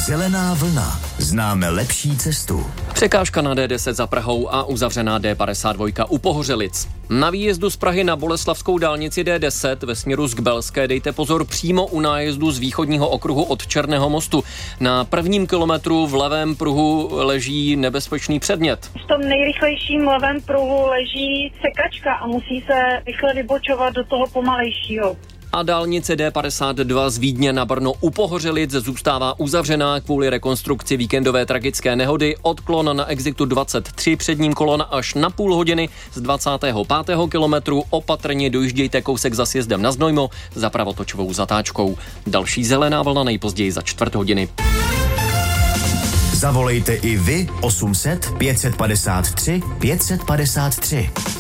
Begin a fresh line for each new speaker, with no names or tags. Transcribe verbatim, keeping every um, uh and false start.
Zelená vlna. Známe lepší cestu.
Překážka na D deset za Prahou a uzavřená D padesát dva u Pohořelic. Na výjezdu z Prahy na Boleslavskou dálnici D deset ve směru z Kbelské dejte pozor přímo u nájezdu z východního okruhu od Černého mostu. Na prvním kilometru v levém pruhu leží nebezpečný předmět.
V tom nejrychlejším levém pruhu leží sekačka a musí se rychle vybočovat do toho pomalejšího.
A dálnice D padesát dva z Vídně na Brno u Pohořelic zůstává uzavřená kvůli rekonstrukci víkendové tragické nehody. Odklon na exitu dvacet tři, předním kolona až na půl hodiny z dvacátého pátého kilometru. Opatrně dojíždějte kousek za sjezdem na Znojmo za pravotočovou zatáčkou. Další zelená vlna nejpozději za čtvrt hodiny.
Zavolejte i vy osm set pět set padesát tři pět set padesát tři.